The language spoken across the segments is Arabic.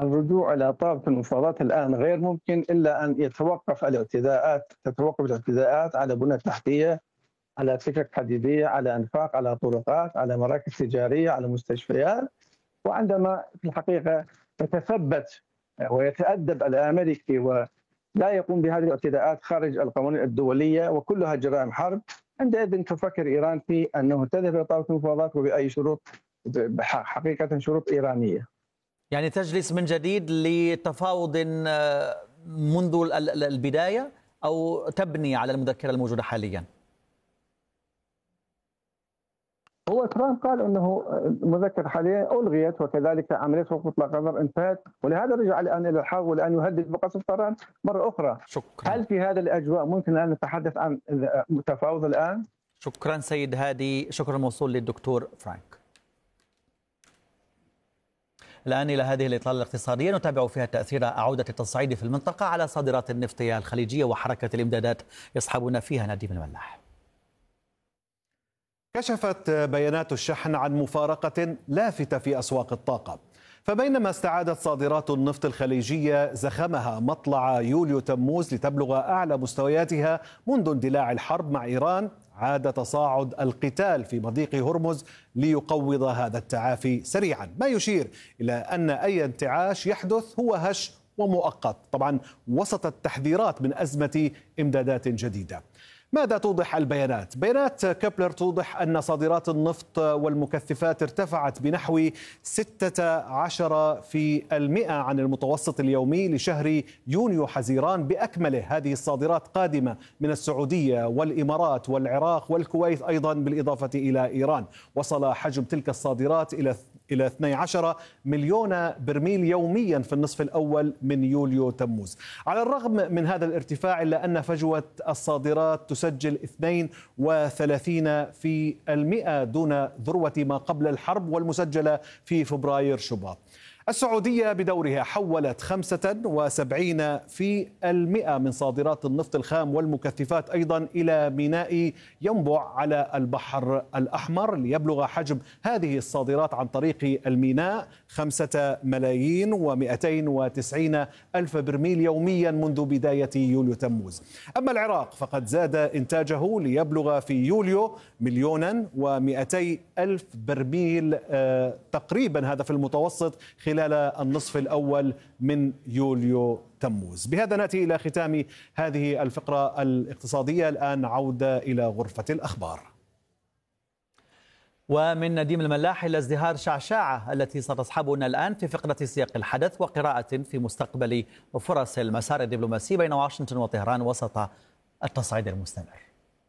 الرجوع إلى طاولة المفاوضات الآن غير ممكن إلا أن تتوقف الاعتداءات على بنى تحتية، على سكك حديدية، على أنفاق، على طرقات، على مراكز تجارية، على مستشفيات. وعندما في الحقيقة يتثبت ويتأدب الأمريكي ولا يقوم بهذه الاعتداءات خارج القوانين الدولية وكلها جرائم حرب، عندئذ تفكر إيران في أنه تذهب إلى طاولة المفاوضات وبأي شروط، حقيقة شروط إيرانية. يعني تجلس من جديد لتفاوض منذ البداية أو تبني على المذكرة الموجودة حاليا؟ هو ترامب قال انه المذكره حاليا الغيت، وكذلك عمليه حقوق اطلاق النظر انتهت، ولهذا رجع الان الى الحرب والان يهدد بقصف طيران مره اخرى. شكرا. هل في هذا الاجواء ممكن ان نتحدث عن تفاوض الان؟ شكرا سيد هادي، شكرا موصول للدكتور فرانك. الآن إلى هذه الإطلالة الاقتصادية نتابع فيها تأثير عودة التصعيد في المنطقة على صادرات النفط الخليجية وحركة الإمدادات. يصحبنا فيها نديم الملاح. كشفت بيانات الشحن عن مفارقة لافتة في أسواق الطاقة، فبينما استعادت صادرات النفط الخليجية زخمها مطلع يوليو تموز لتبلغ أعلى مستوياتها منذ اندلاع الحرب مع إيران، عاد تصاعد القتال في مضيق هرمز ليقوض هذا التعافي سريعا، ما يشير إلى أن أي انتعاش يحدث هو هش ومؤقت، طبعا وسط التحذيرات من أزمة إمدادات جديدة. ماذا توضح البيانات؟ بيانات كبلر توضح أن صادرات النفط والمكثفات ارتفعت بنحو 16% عن المتوسط اليومي لشهر يونيو حزيران بأكمله. هذه الصادرات قادمة من السعودية والإمارات والعراق والكويت أيضا بالإضافة إلى إيران. وصل حجم تلك الصادرات إلى 12 مليون برميل يوميا في النصف الأول من يوليو تموز. على الرغم من هذا الارتفاع إلا أن فجوة الصادرات تسجل 32% دون ذروة ما قبل الحرب والمسجلة في فبراير شباط. السعودية بدورها حولت 75% من صادرات النفط الخام والمكثفات أيضا إلى ميناء ينبع على البحر الأحمر، ليبلغ حجم هذه الصادرات عن طريق الميناء 5,290,000 برميل يوميا منذ بداية يوليو تموز. أما العراق فقد زاد إنتاجه ليبلغ في يوليو 1,200,000 برميل تقريبا، هذا في المتوسط خلال النصف الأول من يوليو تموز. بهذا نأتي إلى ختام هذه الفقرة الاقتصادية. الآن عودة إلى غرفة الأخبار. ومن نديم الملاح إلى ازدهار شعشاعة التي ستصحبنا الآن في فقرة سياق الحدث وقراءة في مستقبل فرص المسار الدبلوماسي بين واشنطن وطهران وسط التصعيد المستمر.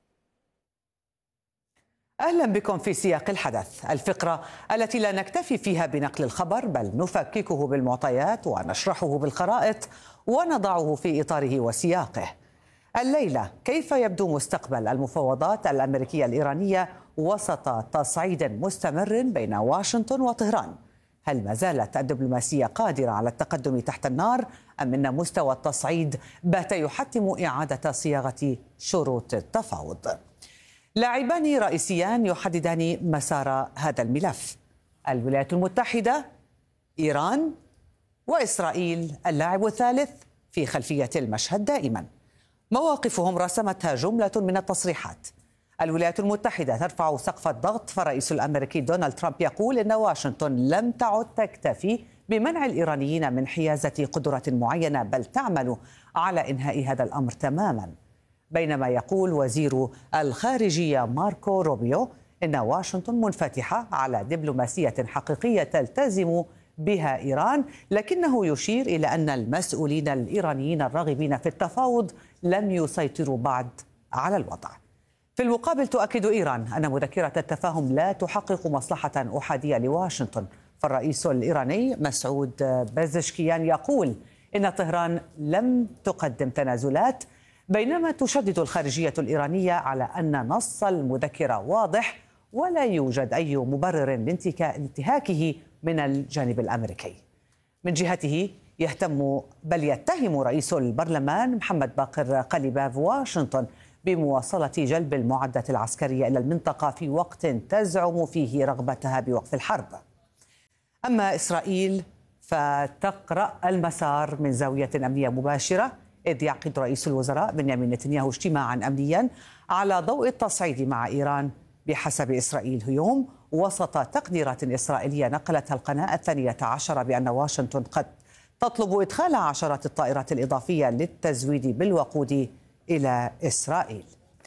أهلا بكم في سياق الحدث، الفقرة التي لا نكتفي فيها بنقل الخبر بل نفككه بالمعطيات ونشرحه بالخرائط ونضعه في إطاره وسياقه. الليلة كيف يبدو مستقبل المفاوضات الأمريكية الإيرانية وسط تصعيد مستمر بين واشنطن وطهران؟ هل ما زالت الدبلوماسية قادرة على التقدم تحت النار أم أن مستوى التصعيد بات يحتم إعادة صياغة شروط التفاوض؟ لاعبان رئيسيان يحددان مسار هذا الملف: الولايات المتحدة، إيران، وإسرائيل اللاعب الثالث في خلفية المشهد دائما. مواقفهم رسمتها جملة من التصريحات. الولايات المتحدة ترفع سقف الضغط، فالرئيس الأمريكي دونالد ترامب يقول إن واشنطن لم تعد تكتفي بمنع الإيرانيين من حيازة قدرة معينة بل تعمل على إنهاء هذا الأمر تماما. بينما يقول وزير الخارجية ماركو روبيو إن واشنطن منفتحة على دبلوماسية حقيقية تلتزم بها إيران، لكنه يشير إلى أن المسؤولين الإيرانيين الراغبين في التفاوض لم يسيطروا بعد على الوضع. في المقابل تؤكد إيران أن مذكرة التفاهم لا تحقق مصلحة أحادية لواشنطن، فالرئيس الإيراني مسعود بازشكيان يقول إن طهران لم تقدم تنازلات، بينما تشدد الخارجية الإيرانية على أن نص المذكرة واضح ولا يوجد أي مبرر لانتهاكه من الجانب الأمريكي. من جهته يتهم رئيس البرلمان محمد باقر قليباف واشنطن بمواصلة جلب المعدات العسكرية إلى المنطقة في وقت تزعم فيه رغبتها بوقف الحرب. أما إسرائيل فتقرأ المسار من زاوية أمنية مباشرة، إذ يعقد رئيس الوزراء بنيامين نتنياهو اجتماعا أمنيا على ضوء التصعيد مع إيران بحسب إسرائيل اليوم، وسط تقديرات إسرائيلية نقلتها القناة 12 بأن واشنطن قد تطلب إدخال عشرات الطائرات الإضافية للتزويد بالوقود إلى إسرائيل.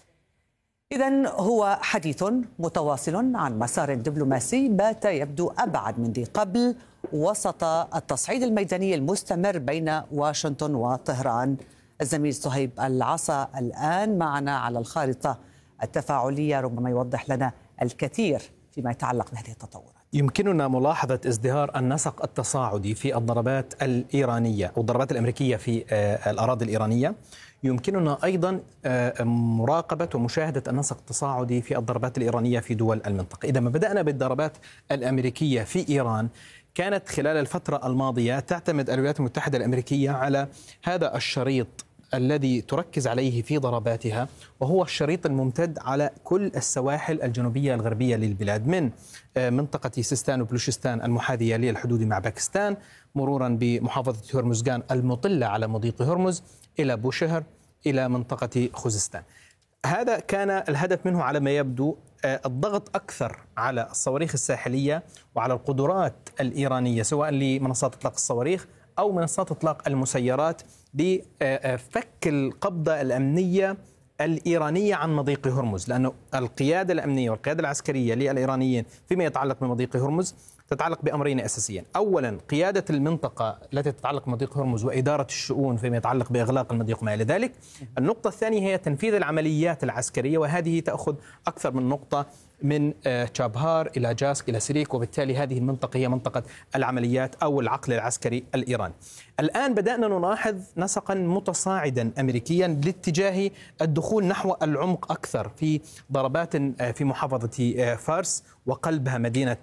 إذن هو حديث متواصل عن مسار دبلوماسي بات يبدو أبعد من ذي قبل وسط التصعيد الميداني المستمر بين واشنطن وطهران. الزميل صهيب العصا الآن معنا على الخارطة التفاعلية، ربما يوضح لنا الكثير فيما يتعلق بهذه التطورات. يمكننا ملاحظة ازدهار النسق التصاعدي في الضربات الإيرانية والضربات الأمريكية في الأراضي الإيرانية. يمكننا أيضا مراقبة ومشاهدة النسق التصاعدي في الضربات الإيرانية في دول المنطقة. إذا ما بدأنا بالضربات الأمريكية في إيران، كانت خلال الفترة الماضية تعتمد الولايات المتحدة الأمريكية على هذا الشريط الذي تركز عليه في ضرباتها، وهو الشريط الممتد على كل السواحل الجنوبية الغربية للبلاد، من منطقة سيستان وبلوشستان المحاذية للحدود مع باكستان، مرورا بمحافظة هرمزغان المطلة على مضيق هرمز، إلى بوشهر، إلى منطقة خوزستان. هذا كان الهدف منه على ما يبدو الضغط أكثر على الصواريخ الساحلية وعلى القدرات الإيرانية، سواء لمنصات إطلاق الصواريخ أو منصات إطلاق المسيرات، لفك القبضة الأمنية الإيرانية عن مضيق هرمز، لأن القيادة الأمنية والقيادة العسكرية للإيرانيين فيما يتعلق بمضيق هرمز تتعلق بأمرين أساسيين: أولا قيادة المنطقة التي تتعلق بمضيق هرمز وإدارة الشؤون فيما يتعلق بإغلاق المضيق وما إلى ذلك. النقطة الثانية هي تنفيذ العمليات العسكرية، وهذه تأخذ أكثر من نقطة، من تشابهار إلى جاسك إلى سريك، وبالتالي هذه المنطقة هي منطقة العمليات أو العقل العسكري الإيراني. الآن بدأنا نلاحظ نسقا متصاعدا أمريكيا لاتجاه الدخول نحو العمق أكثر في ضربات في محافظة فارس وقلبها مدينة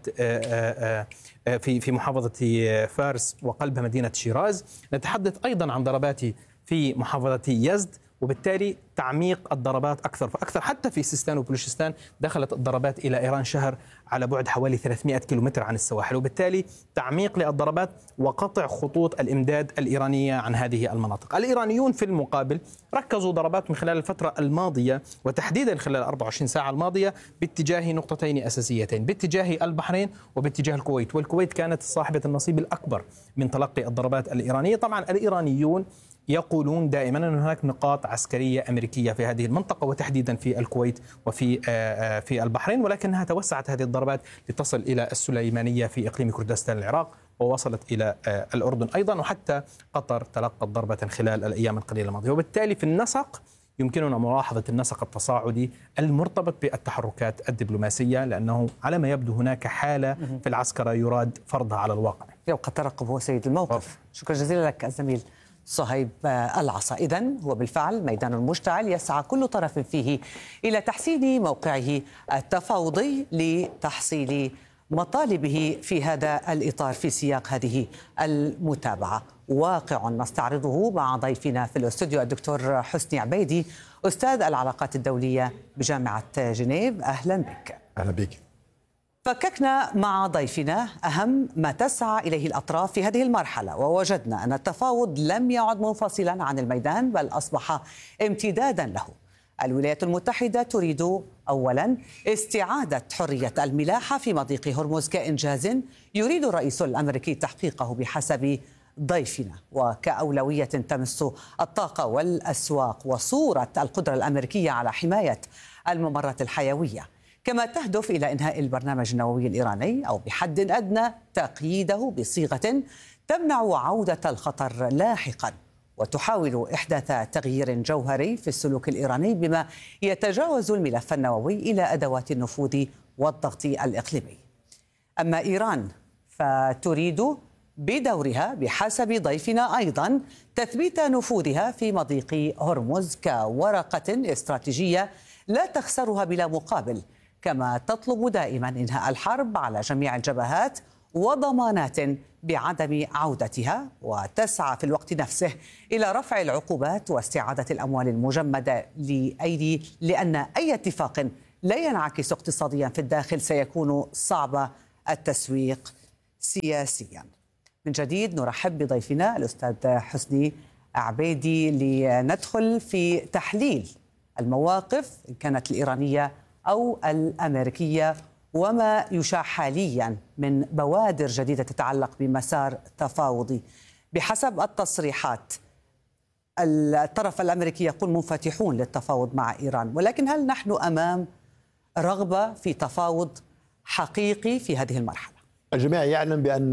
في محافظة فارس وقلبها مدينة شيراز. نتحدث أيضا عن ضربات في محافظة يزد، وبالتالي تعميق الضربات أكثر فأكثر. حتى في سيستان وبلوشستان دخلت الضربات إلى إيران شهر على بعد حوالي 300 كيلومتر عن السواحل، وبالتالي تعميق للضربات وقطع خطوط الإمداد الإيرانية عن هذه المناطق. الإيرانيون في المقابل ركزوا ضربات من خلال الفترة الماضية، وتحديدا خلال 24 ساعة الماضية، باتجاه نقطتين أساسيتين: باتجاه البحرين وباتجاه الكويت. والكويت كانت صاحبة النصيب الأكبر من تلقي الضربات الإيرانية. طبعا الإيرانيون يقولون دائما أن هناك نقاط عسكرية أمريكية في هذه المنطقة، وتحديدا في الكويت وفي البحرين، ولكنها توسعت هذه الضربات لتصل إلى السليمانية في إقليم كردستان العراق، ووصلت إلى الأردن أيضا، وحتى قطر تلقت ضربة خلال الأيام القليلة الماضية. وبالتالي في النسق يمكننا ملاحظة النسق التصاعدي المرتبط بالتحركات الدبلوماسية، لأنه على ما يبدو هناك حالة في العسكرة يراد فرضها على الواقع. يبقى الترقب هو سيد الموقف. شكرا جزيلا لك الزميل صهيب العصا. إذن هو بالفعل ميدان مشتعل يسعى كل طرف فيه إلى تحسين موقعه التفاوضي لتحصيل مطالبه في هذا الإطار في سياق هذه المتابعة. واقع نستعرضه مع ضيفنا في الاستوديو الدكتور حسني عبيدي، أستاذ العلاقات الدولية بجامعة جنيف. أهلا بك. أهلا بك. فككنا مع ضيفنا أهم ما تسعى إليه الأطراف في هذه المرحلة، ووجدنا أن التفاوض لم يعد منفصلا عن الميدان، بل أصبح امتدادا له. الولايات المتحدة تريد أولا استعادة حرية الملاحة في مضيق هرمز كإنجاز يريد الرئيس الأمريكي تحقيقه بحسب ضيفنا، وكأولوية تمس الطاقة والأسواق وصورة القدرة الأمريكية على حماية الممرات الحيوية، كما تهدف إلى إنهاء البرنامج النووي الإيراني، أو بحد أدنى تقييده بصيغة تمنع عودة الخطر لاحقا، وتحاول إحداث تغيير جوهري في السلوك الإيراني بما يتجاوز الملف النووي إلى أدوات النفوذ والضغط الإقليمي. أما إيران فتريد بدورها بحسب ضيفنا أيضا تثبيت نفوذها في مضيق هرمز كورقة استراتيجية لا تخسرها بلا مقابل، كما تطلب دائما إنهاء الحرب على جميع الجبهات وضمانات بعدم عودتها، وتسعى في الوقت نفسه إلى رفع العقوبات واستعادة الأموال المجمدة لأن أي اتفاق لا ينعكس اقتصاديا في الداخل سيكون صعب التسويق سياسيا. من جديد نرحب بضيفنا الأستاذ حسني عبيدي لندخل في تحليل المواقف إن كانت الإيرانية أو الأمريكية وما يشاع حاليا من بوادر جديدة تتعلق بمسار تفاوضي. بحسب التصريحات الطرف الأمريكي يقول منفتحون للتفاوض مع إيران، ولكن هل نحن أمام رغبة في تفاوض حقيقي في هذه المرحلة؟ الجميع يعلم بأن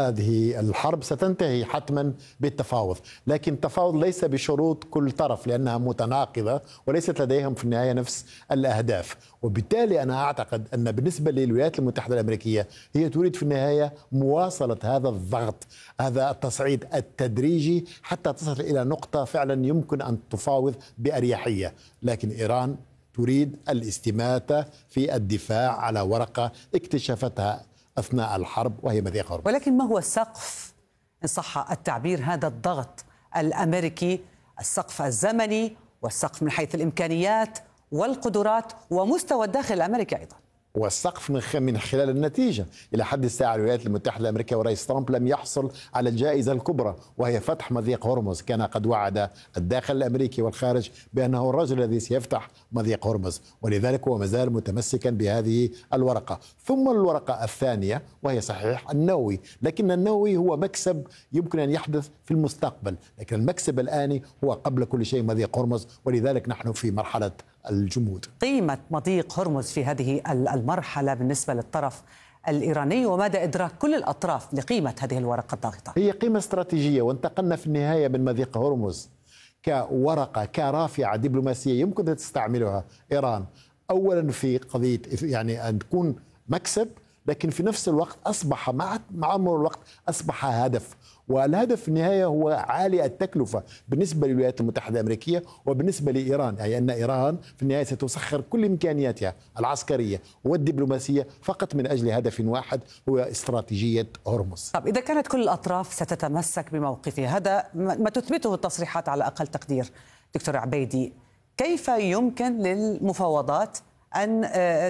هذه الحرب ستنتهي حتما بالتفاوض، لكن التفاوض ليس بشروط كل طرف لأنها متناقضة وليست لديهم في النهاية نفس الأهداف. وبالتالي أنا أعتقد أن بالنسبة للولايات المتحدة الأمريكية هي تريد في النهاية مواصلة هذا الضغط، هذا التصعيد التدريجي حتى تصل إلى نقطة فعلا يمكن أن تفاوض بأريحية. لكن إيران تريد الاستماتة في الدفاع على ورقة اكتشفتها أثناء الحرب وهي مضيق هرمز. ولكن ما هو السقف إن صح التعبير هذا الضغط الأمريكي، السقف الزمني والسقف من حيث الإمكانيات والقدرات ومستوى الداخل الأمريكي أيضا؟ والسقف من خلال النتيجة. إلى حد الساعة الولايات المتحدة الأمريكية ورئيس ترامب لم يحصل على الجائزة الكبرى وهي فتح مضيق هرمز. كان قد وعد الداخل الأمريكي والخارج بأنه الرجل الذي سيفتح مضيق هرمز، ولذلك هو مازال متمسكا بهذه الورقة. ثم الورقة الثانية وهي صحيح النووي، لكن النووي هو مكسب يمكن أن يحدث في المستقبل، لكن المكسب الآني هو قبل كل شيء مضيق هرمز، ولذلك نحن في مرحلة الجمود. قيمة مضيق هرمز في هذه المرحلة بالنسبة للطرف الإيراني، ومدى إدراك كل الأطراف لقيمة هذه الورقة الضاغطة؟ هي قيمة استراتيجية، وانتقلنا في النهاية من مضيق هرمز كورقة كرافعة دبلوماسية يمكن أن تستعملها إيران أولا في قضية يعني أن تكون مكسب، لكن في نفس الوقت أصبح مع مرور الوقت أصبح هدف، والهدف في النهاية هو عالي التكلفة بالنسبة للولايات المتحدة الأمريكية وبالنسبة لإيران، أي أن إيران في النهاية ستسخر كل إمكانياتها العسكرية والدبلوماسية فقط من أجل هدف واحد هو استراتيجية هرمز. طب إذا كانت كل الأطراف ستتمسك بموقفها، هذا ما تثبته التصريحات على أقل تقدير دكتور عبيدي، كيف يمكن للمفاوضات أن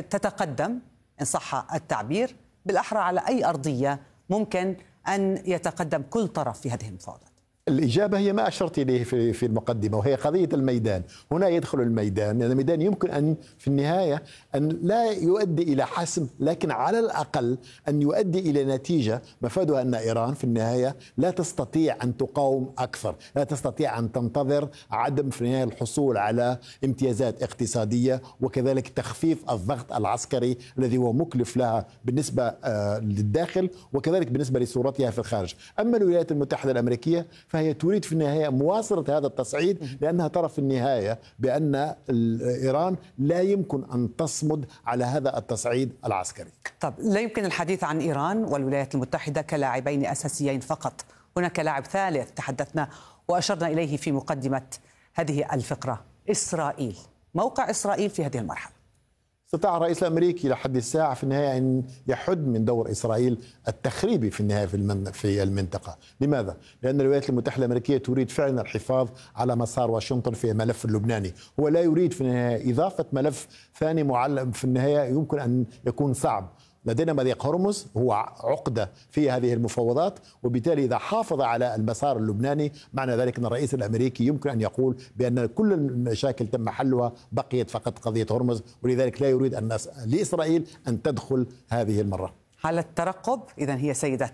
تتقدم إن صح التعبير بالأحرى على أي أرضية ممكن أن يتقدم كل طرف في هذه المفاوضات؟ الإجابة هي ما أشرت إليه في المقدمة، وهي قضية الميدان. هنا يدخل الميدان، لأن الميدان يمكن أن في النهاية أن لا يؤدي إلى حسم، لكن على الأقل أن يؤدي إلى نتيجة مفادها أن إيران في النهاية لا تستطيع أن تقاوم أكثر، لا تستطيع أن تنتظر عدم في النهاية الحصول على امتيازات اقتصادية، وكذلك تخفيف الضغط العسكري الذي هو مكلف لها بالنسبة للداخل وكذلك بالنسبة لصورتها في الخارج. أما الولايات المتحدة الأمريكية فهي تريد في النهاية مواصلة هذا التصعيد، لأنها ترى في النهاية بأن إيران لا يمكن أن تصمد على هذا التصعيد العسكري. طب لا يمكن الحديث عن إيران والولايات المتحدة كلاعبين أساسيين فقط، هناك لاعب ثالث تحدثنا وأشرنا إليه في مقدمة هذه الفقرة، إسرائيل. موقع إسرائيل في هذه المرحلة؟ استطاع الرئيس الأمريكي لحد الساعة في النهاية أن يحد من دور إسرائيل التخريبي في النهاية في المنطقة. لماذا؟ لأن الولايات المتحدة الأمريكية تريد فعلا الحفاظ على مسار واشنطن في الملف اللبناني، هو لا يريد في النهاية إضافة ملف ثاني معلم في النهاية يمكن أن يكون صعب. لدينا مضيق هرمز هو عقدة في هذه المفاوضات، وبالتالي إذا حافظ على المسار اللبناني معنى ذلك أن الرئيس الأمريكي يمكن أن يقول بأن كل المشاكل تم حلها، بقيت فقط قضية هرمز، ولذلك لا يريد لإسرائيل أن تدخل هذه المرة. حالة ترقب إذن هي سيدة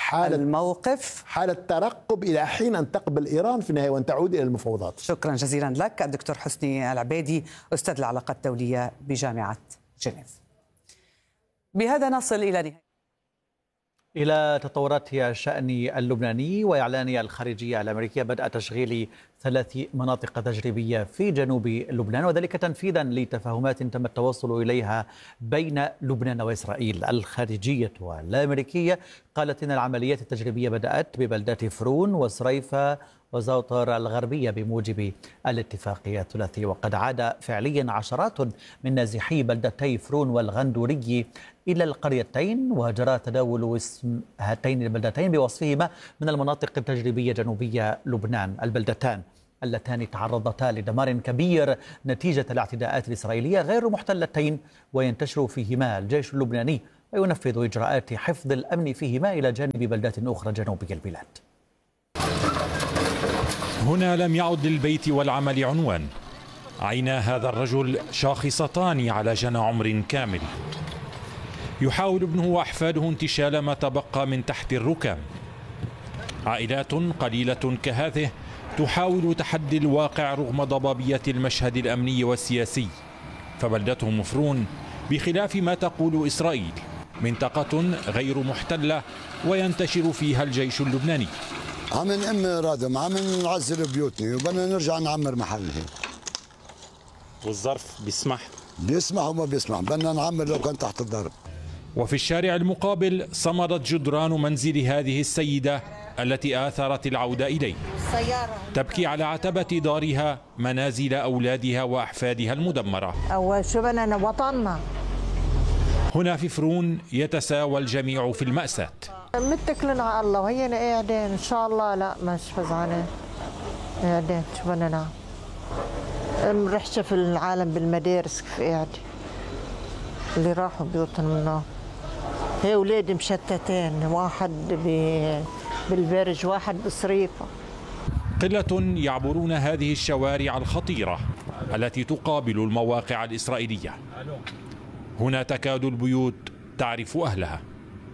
الموقف، حالة ترقب إلى حين أن تقبل إيران في النهاية وأن تعود إلى المفاوضات. شكرا جزيلا لك الدكتور حسني العبيدي، أستاذ العلاقات الدولية بجامعة جنيف. بهذا نصل إلى تطورات الشأن اللبناني وإعلان الخارجية الأمريكية بدء تشغيل 3 مناطق تجريبية في جنوب لبنان، وذلك تنفيذا لتفاهمات تم التوصل إليها بين لبنان وإسرائيل. الخارجية الأمريكية قالت إن العمليات التجريبية بدأت ببلدات فرون وصريفة وزوطر الغربية بموجب الاتفاقية الثلاثية، وقد عاد فعليا عشرات من نازحي بلدتي فرون والغندوري إلى القريتين، وجرى تداول اسم هاتين البلدتين بوصفهما من المناطق التجريبية جنوبية لبنان. البلدتان اللتان تعرضتا لدمار كبير نتيجة الاعتداءات الإسرائيلية غير محتلتين، وينتشر فيهما الجيش اللبناني وينفذ إجراءات حفظ الأمن فيهما إلى جانب بلدات أخرى جنوبي البلاد. هنا لم يعد للبيت والعمل عنوان. عينا هذا الرجل شاخصتان على جنى عمر كامل. يحاول ابنه وأحفاده انتشال ما تبقى من تحت الركام. عائلات قليلة كهذه تحاول تحدي الواقع رغم ضبابية المشهد الأمني والسياسي. فبلدتهم مفرون بخلاف ما تقول إسرائيل منطقة غير محتلة وينتشر فيها الجيش اللبناني. عم نأم رادم، عم نعزل بيوتنا وبدنا نرجع نعمر محلنا. والظرف بيسمح وما بيسمح، بدنا نعمر لو كان تحت الضرب. وفي الشارع المقابل صمدت جدران منزل هذه السيدة التي آثرت العودة إليه. تبكي على عتبة دارها منازل أولادها وأحفادها المدمرة. أول شو بدنا وطننا. هنا في فرون يتساوى الجميع في المأساة. متكلين على الله وهينا قاعدين إن شاء الله. لا مش فزعانين، قاعدين شو بدنا نعمل. مرحشة في العالم بالمدارس كيف قاعد اللي راحوا بيوتهم منه. هي أولادي مشتتين، واحد بالبرج واحد بصريفة. قلة يعبرون هذه الشوارع الخطيرة التي تقابل المواقع الإسرائيلية. هنا تكاد البيوت تعرف أهلها.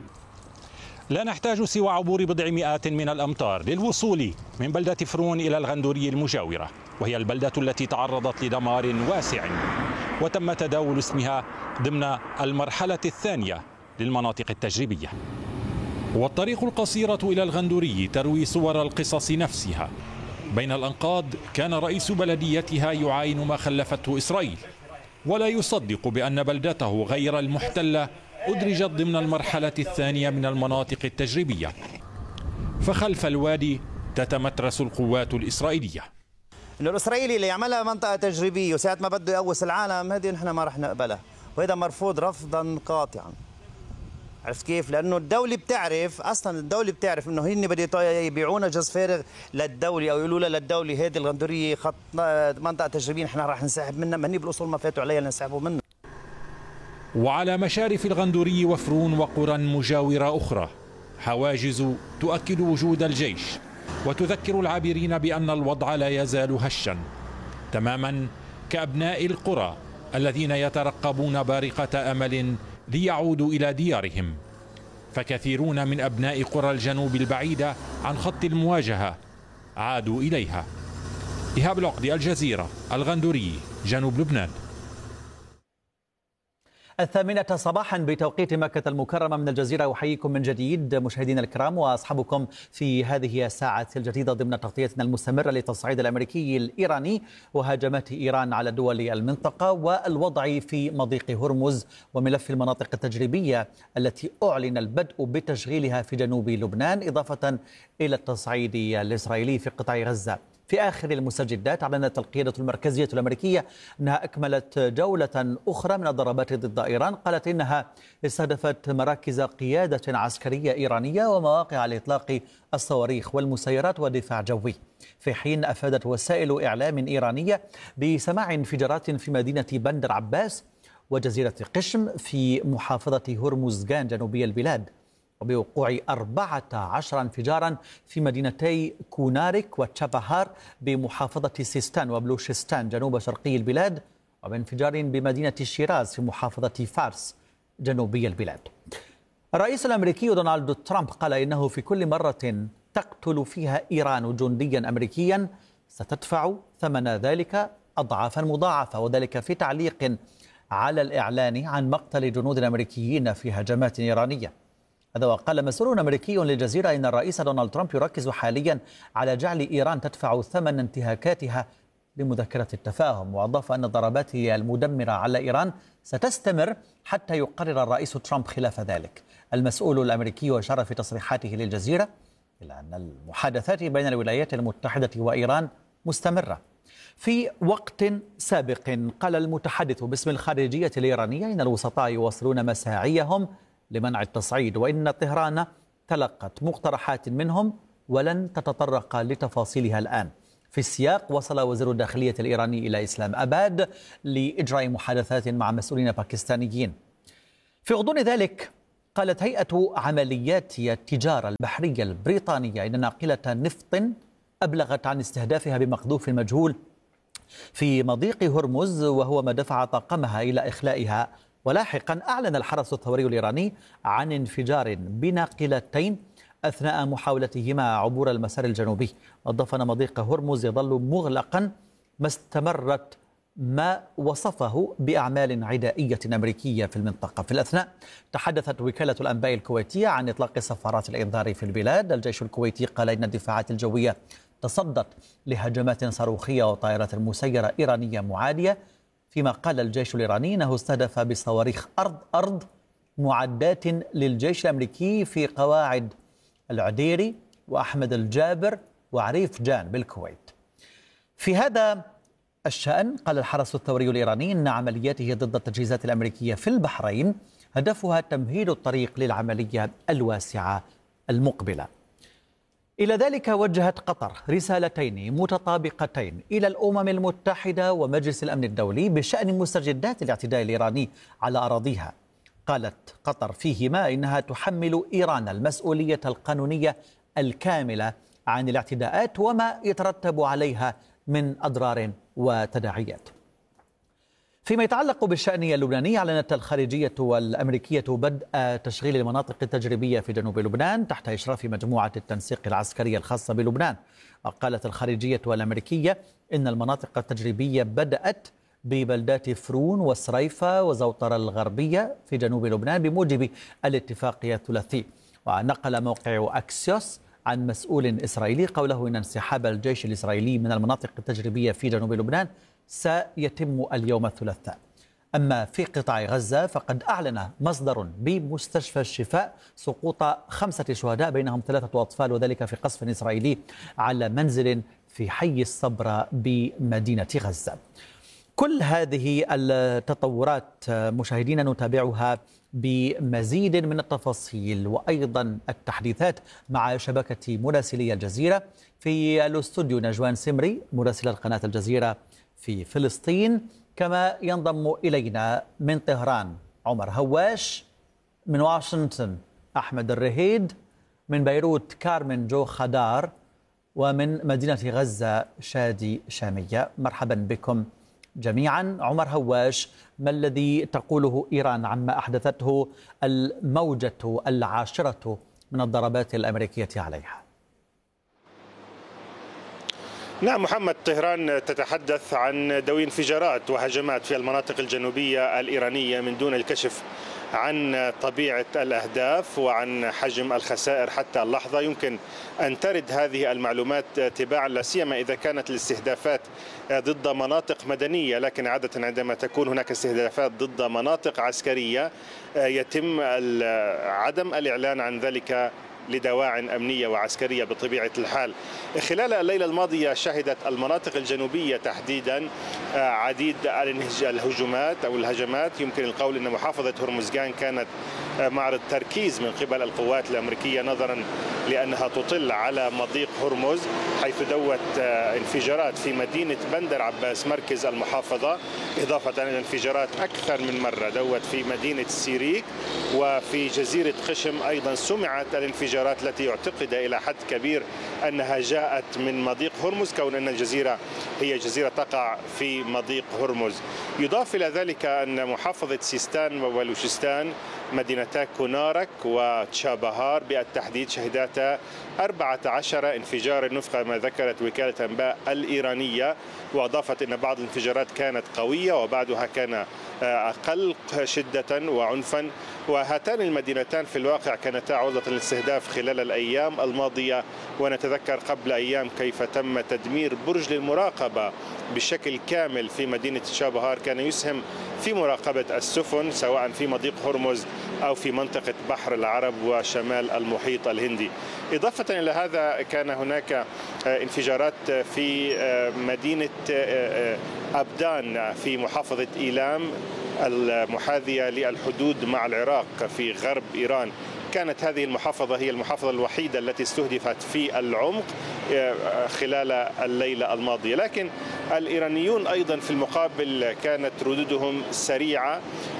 لا نحتاج سوى عبور بضع مئات من الأمتار للوصول من بلدة فرون إلى الغندورية المجاورة، وهي البلدة التي تعرضت لدمار واسع وتم تداول اسمها ضمن المرحلة الثانية للمناطق التجريبية. والطريق القصيرة إلى الغندوري تروي صور القصص نفسها. بين الأنقاض كان رئيس بلديتها يعاين ما خلفته إسرائيل، ولا يصدق بأن بلدته غير المحتلة أدرجت ضمن المرحلة الثانية من المناطق التجريبية. فخلف الوادي تتمترس القوات الإسرائيلية. إنه الإسرائيلي اللي يعملها منطقة تجريبية وساعة ما بده يقوس العالم، هذه نحن ما رح نقبلها، وهذا مرفوض رفضا قاطعا. عرفت كيف؟ لأنه الدولة بتعرف، أصلا الدولة بتعرف إنه هن بده يبيعونا جز فارغ للدولة أو يقولوا لها للدولة هذه الغندورية خط منطقة تجريبية نحن رح نسحب منها، ما هني بالأصول ما فاتوا عليها لنسحبوا منها. وعلى مشارف الغندوري وفرون وقرى مجاورة أخرى حواجز تؤكد وجود الجيش وتذكر العابرين بأن الوضع لا يزال هشا، تماما كأبناء القرى الذين يترقبون بارقة أمل ليعودوا إلى ديارهم. فكثيرون من أبناء قرى الجنوب البعيدة عن خط المواجهة عادوا إليها. إيهاب العقدي، الجزيرة، الغندوري، جنوب لبنان. 8 صباحا بتوقيت مكة المكرمة من الجزيرة. أحييكم من جديد مشاهدينا الكرام وأصحابكم في هذه الساعة الجديدة ضمن تغطيتنا المستمرة للتصعيد الأمريكي الإيراني وهجمات إيران على دول المنطقة والوضع في مضيق هرمز وملف المناطق التجريبية التي أعلن البدء بتشغيلها في جنوب لبنان، إضافة إلى التصعيد الإسرائيلي في قطاع غزة. في آخر المستجدات أعلنت القيادة المركزية الأمريكية أنها أكملت جولة أخرى من الضربات ضد إيران. قالت إنها استهدفت مراكز قيادة عسكرية إيرانية ومواقع لإطلاق الصواريخ والمسيرات ودفاع جوي، في حين أفادت وسائل إعلام إيرانية بسماع انفجارات في مدينة بندر عباس وجزيرة قشم في محافظة هرمزغان جنوبي البلاد، وبوقوع 14 انفجارا في مدينتي كونارك وتشابهار بمحافظة سيستان وبلوشستان جنوب شرقي البلاد، وبانفجار بمدينة شيراز في محافظة فارس جنوبي البلاد. الرئيس الأمريكي دونالد ترامب قال إنه في كل مرة تقتل فيها إيران جنديا أمريكيا ستدفع ثمن ذلك أضعافا مضاعفة، وذلك في تعليق على الإعلان عن مقتل جنود أمريكيين في هجمات إيرانية. هذا وقال مسؤول أمريكي للجزيرة إن الرئيس دونالد ترامب يركز حاليا على جعل إيران تدفع ثمن انتهاكاتها بمذكرة التفاهم، وأضاف أن الضربات المدمرة على إيران ستستمر حتى يقرر الرئيس ترامب خلاف ذلك. المسؤول الأمريكي أشار في تصريحاته للجزيرة إلى أن المحادثات بين الولايات المتحدة وإيران مستمرة. في وقت سابق قال المتحدث باسم الخارجية الإيرانية إن الوسطاء يواصلون مساعيهم لمنع التصعيد، وإن طهران تلقت مقترحات منهم ولن تتطرق لتفاصيلها الآن. في السياق وصل وزير الداخلية الإيراني إلى إسلام أباد لإجراء محادثات مع مسؤولين باكستانيين. في غضون ذلك قالت هيئة عمليات التجارة البحرية البريطانية إن ناقلة نفط أبلغت عن استهدافها بمقذوف مجهول في مضيق هرمز، وهو ما دفع طاقمها إلى إخلائها. ولاحقا أعلن الحرس الثوري الإيراني عن انفجار بناقلتين أثناء محاولتهما عبور المسار الجنوبي. أضاف أن مضيق هرمز يظل مغلقا ما استمرت ما وصفه بأعمال عدائية أمريكية في المنطقة. في الأثناء تحدثت وكالة الأنباء الكويتية عن إطلاق سفارات الإنذار في البلاد. الجيش الكويتي قال إن الدفاعات الجوية تصدت لهجمات صاروخية وطائرات مسيرة إيرانية معادية، فيما قال الجيش الإيراني أنه استهدف بصواريخ أرض معدات للجيش الأمريكي في قواعد العديري وأحمد الجابر وعريف جان بالكويت. في هذا الشأن قال الحرس الثوري الإيراني أن عملياته ضد التجهيزات الأمريكية في البحرين هدفها تمهيد الطريق للعملية الواسعة المقبلة. إلى ذلك وجهت قطر رسالتين متطابقتين إلى الأمم المتحدة ومجلس الأمن الدولي بشأن مستجدات الاعتداء الإيراني على أراضيها. قالت قطر فيهما إنها تحمل إيران المسؤولية القانونية الكاملة عن الاعتداءات وما يترتب عليها من أضرار وتداعيات. فيما يتعلق بالشأن اللبناني، أعلنت الخارجية الأمريكية بدء تشغيل المناطق التجريبية في جنوب لبنان تحت إشراف مجموعة التنسيق العسكرية الخاصة بلبنان. وقالت الخارجية الأمريكية إن المناطق التجريبية بدأت ببلدات فرون وسريفة وزوطرة الغربية في جنوب لبنان بموجب الاتفاقية الثلاثي. ونقل موقع أكسيوس عن مسؤول إسرائيلي قوله إن انسحاب الجيش الإسرائيلي من المناطق التجريبية في جنوب لبنان سيتم اليوم الثلاثاء. أما في قطاع غزة فقد أعلن مصدر بمستشفى الشفاء سقوط 5 شهداء بينهم 3 أطفال، وذلك في قصف إسرائيلي على منزل في حي الصبرة بمدينة غزة. كل هذه التطورات مشاهدينا نتابعها بمزيد من التفاصيل وأيضا التحديثات مع شبكة مراسلي الجزيرة. في الاستوديو نجوان سمري مراسلة قناة الجزيرة في فلسطين، كما ينضم إلينا من طهران عمر هواش، من واشنطن أحمد الرهيد، من بيروت كارمن جو خدار، ومن مدينة غزة شادي شامية. مرحبا بكم جميعا. عمر هواش، ما الذي تقوله إيران عما أحدثته الموجة 10 من الضربات الأمريكية عليها؟ نعم محمد، طهران تتحدث عن دوي انفجارات وهجمات في المناطق الجنوبية الإيرانية من دون الكشف عن طبيعة الأهداف وعن حجم الخسائر حتى اللحظة. يمكن أن ترد هذه المعلومات تباعا لا سيما إذا كانت الاستهدافات ضد مناطق مدنية، لكن عادة عندما تكون هناك استهدافات ضد مناطق عسكرية يتم عدم الإعلان عن ذلك لدواع أمنية وعسكرية بطبيعة الحال. خلال الليلة الماضية شهدت المناطق الجنوبية تحديدا عديد الهجمات أو الهجمات. يمكن القول أن محافظة هرمزغان كانت معرض تركيز من قبل القوات الأمريكية نظرا لأنها تطل على مضيق هرمز، حيث دوت انفجارات في مدينة بندر عباس مركز المحافظة، إضافة إلى انفجارات أكثر من مرة دوت في مدينة سيريك وفي جزيرة خشم. أيضا سمعت الانفجارات التي يعتقد إلى حد كبير أنها جاءت من مضيق هرمز، كون أن الجزيرة هي جزيرة تقع في مضيق هرمز. يضاف إلى ذلك أن محافظة سيستان وبلوشستان مدينتا كونارك وتشابهار بالتحديد شهدتا 14 انفجار وفق ما ذكرت وكالة أنباء الإيرانية، وأضافت أن بعض الانفجارات كانت قوية وبعضها كان أقل شدة وعنفا. وهاتان المدينتان في الواقع كانتا عرضة للاستهداف خلال الأيام الماضية، ونتذكر قبل أيام كيف تم تدمير برج للمراقبة بشكل كامل في مدينة تشابهار، كان يسهم في مراقبة السفن سواء في مضيق هرمز أو في منطقة بحر العرب وشمال المحيط الهندي. إضافة إلى هذا كان هناك انفجارات في مدينة أبدان في محافظة إيلام المحاذية للحدود مع العراق في غرب إيران. كانت هذه المحافظة هي المحافظة الوحيدة التي استهدفت في العمق خلال الليلة الماضية. لكن الإيرانيون أيضا في المقابل كانت ردودهم سريعة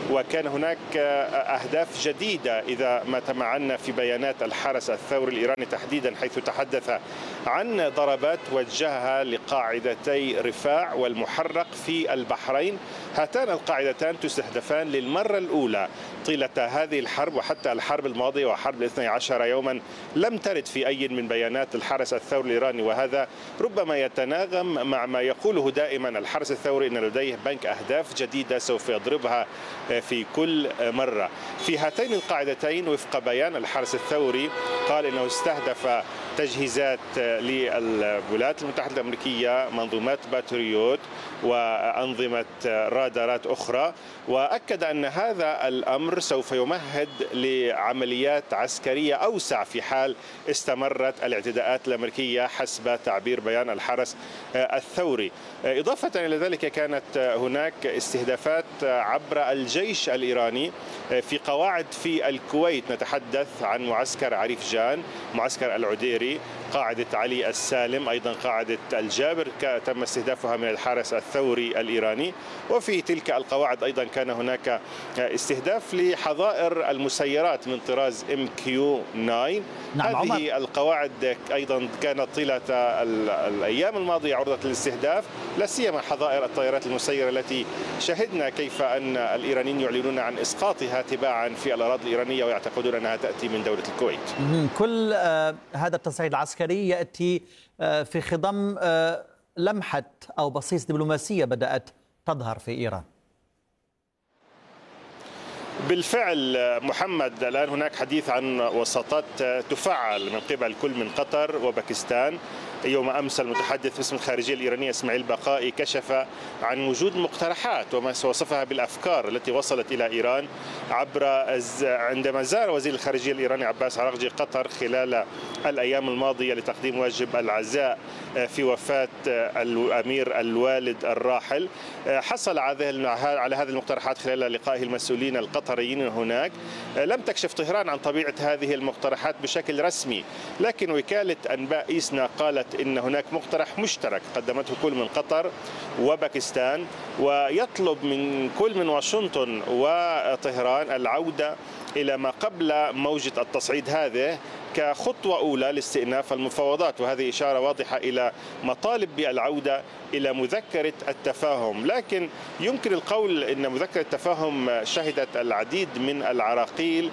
وكان هناك أهداف جديدة إذا ما تمعنا في بيانات الحرس الثوري الإيراني تحديدا، حيث تحدث عن ضربات وجهها لقاعدتي رفاع والمحرق في البحرين. هاتان القاعدتان تستهدفان للمرة الأولى طيلة هذه الحرب، وحتى الحرب الماضية وحرب 12 يوما لم ترد في أي من بيانات الحرس الثوري الإيراني، وهذا ربما يتناغم مع ما يقوله دائما الحرس الثوري أن لديه بنك أهداف جديدة سوف يضربها في كل مرة. في هاتين القاعدتين وفق بيان الحرس الثوري قال أنه استهدف تجهيزات للولايات المتحدة الأمريكية، منظومات باتريوت وأنظمة رادارات أخرى، وأكد أن هذا الأمر سوف يمهد لعمليات عسكرية أوسع في حال استمرت الاعتداءات الأمريكية حسب تعبير بيان الحرس الثوري. إضافة إلى ذلك كانت هناك استهدافات عبر الجيش الإيراني في قواعد في الكويت، نتحدث عن معسكر عريف جان، معسكر العديري، قاعدة علي السالم، أيضا قاعدة الجابر تم استهدافها من الحرس الثوري الإيراني. وفي تلك القواعد أيضا كان هناك استهداف لحظائر المسيرات من طراز MQ-9. هذه القواعد أيضا كانت طيلة الأيام الماضية عرضة للاستهداف، لا سيما حظائر الطائرات المسيرة التي شهدنا كيف أن الإيرانيين يعلنون عن إسقاطها تباعا في الأراضي الإيرانية ويعتقدون أنها تأتي من دولة الكويت. كل هذا التصعيد العسكري يأتي في خضم لمحة أو بصيص دبلوماسية بدأت تظهر في إيران. بالفعل محمد، الآن هناك حديث عن وساطات تفعل من قبل كل من قطر وباكستان. يوم أمس المتحدث باسم الخارجية الإيرانية إسماعيل بقائي كشف عن وجود مقترحات وما وصفها بالأفكار التي وصلت إلى إيران عندما زار وزير الخارجية الإيراني عباس عراقجي قطر خلال الأيام الماضية لتقديم واجب العزاء في وفاة الأمير الوالد الراحل. حصل على هذه المقترحات خلال لقائه المسؤولين القطريين هناك. لم تكشف طهران عن طبيعة هذه المقترحات بشكل رسمي، لكن وكالة أنباء إيسنا قالت إن هناك مقترح مشترك قدمته كل من قطر وباكستان، ويطلب من كل من واشنطن وطهران العودة إلى ما قبل موجة التصعيد هذه كخطوة أولى لاستئناف المفاوضات، وهذه إشارة واضحة إلى مطالب بالعودة إلى مذكرة التفاهم. لكن يمكن القول أن مذكرة التفاهم شهدت العديد من العراقيل،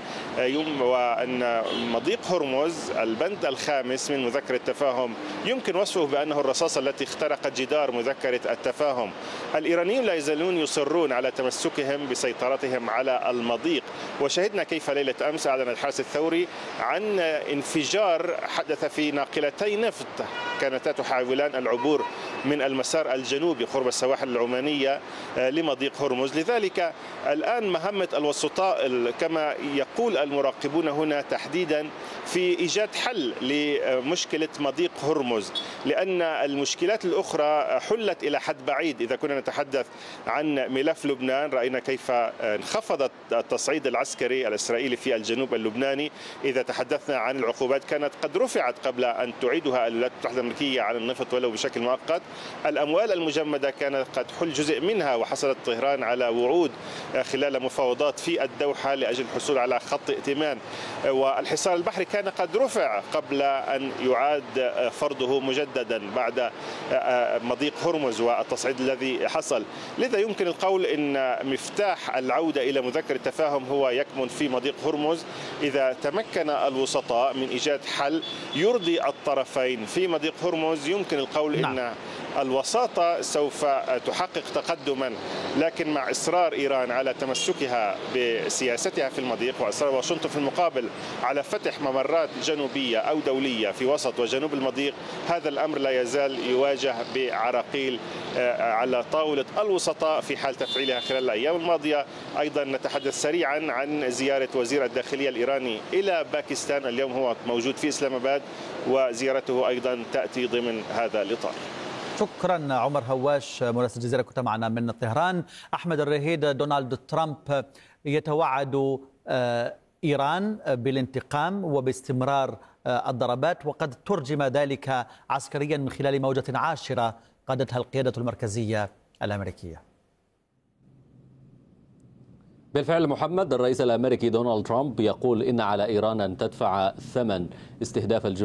وأن مضيق هرمز البند الخامس من مذكرة التفاهم يمكن وصفه بأنه الرصاصة التي اخترقت جدار مذكرة التفاهم. الإيرانيون لا يزالون يصرون على تمسكهم بسيطرتهم على المضيق، وشهدنا كيف ليلة أمس أعلن الحرس الثوري عن انفجار حدث في ناقلتي نفط كانتا تحاولان العبور من المسار الجنوبي قرب السواحل العمانية لمضيق هرمز. لذلك الآن مهمة الوسطاء كما يقول المراقبون هنا تحديدا في إيجاد حل لمشكلة مضيق هرمز، لأن المشكلات الأخرى حلت إلى حد بعيد. إذا كنا نتحدث عن ملف لبنان، رأينا كيف انخفض التصعيد العسكري الإسرائيلي في الجنوب اللبناني. إذا تحدثنا عن العقوبات كانت قد رفعت قبل أن تعيدها الولايات المتحدة الأمريكية على النفط ولو بشكل مؤقت. الأموال المجمدة كانت قد حل جزء منها، وحصلت طهران على وعود خلال مفاوضات في الدوحة لأجل الحصول على خط ائتمان. والحصار البحري كان قد رفع قبل أن يعاد فرضه مجددا بعد مضيق هرمز والتصعيد الذي حصل. لذا يمكن القول أن مفتاح العودة إلى مذكرة التفاهم هو يكمن في مضيق هرمز. إذا تمكن الوسطاء من إيجاد حل يرضي الطرفين في مضيق هرمز، يمكن القول أن الوساطة سوف تحقق تقدما، لكن مع إصرار إيران على تمسكها بسياستها في المضيق وإصرار واشنطن في المقابل على فتح ممرات جنوبية أو دولية في وسط وجنوب المضيق، هذا الأمر لا يزال يواجه بعراقيل على طاولة الوسطاء في حال تفعيلها خلال الأيام الماضية. أيضا نتحدث سريعا عن زيارة وزير الداخلية الإيراني إلى باكستان، اليوم هو موجود في إسلام آباد، وزيارته أيضا تأتي ضمن هذا الإطار. شكرا عمر هواش مراسل الجزيرة، كنت معنا من طهران. أحمد الرهيد، دونالد ترامب يتوعد إيران بالانتقام وباستمرار الضربات، وقد ترجم ذلك عسكريا من خلال موجة عاشرة قادتها القيادة المركزية الأمريكية. بالفعل محمد، الرئيس الأمريكي دونالد ترامب يقول إن على إيران أن تدفع ثمن استهداف